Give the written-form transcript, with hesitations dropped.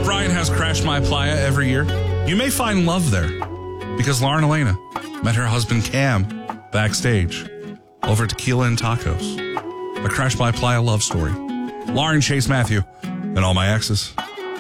Brian has Crash My Playa every year. You may find love there because Lauren Elena met her husband Cam backstage over at Tequila and Tacos. A Crash My Playa love story. Lauren, Chase, Matthew, and all my exes.